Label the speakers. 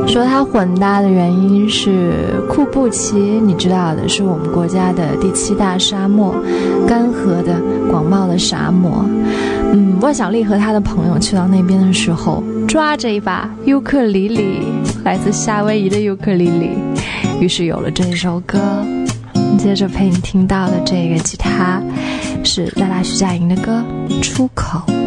Speaker 1: 说它混搭的原因是库布齐，你知道的，是我们国家的第7大沙漠，干涸的广袤的沙漠。万晓利和他的朋友去到那边的时候，抓着一把尤克里里，来自夏威夷的尤克里里，于是有了这首歌。接着陪你听到的这个吉他是拉拉徐佳莹的歌《出口》。